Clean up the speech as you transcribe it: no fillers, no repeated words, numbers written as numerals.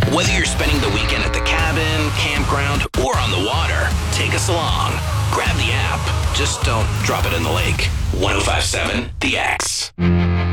Whether you're spending the weekend at the cabin, campground, or on the water, take us along. Grab the app. Just don't drop it in the lake. 105.7 The X.